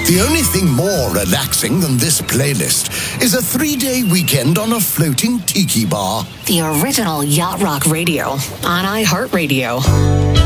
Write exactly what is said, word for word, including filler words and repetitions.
The only thing more relaxing than this playlist is a three-day weekend on a floating tiki bar. The original Yacht Rock Radio on iHeartRadio.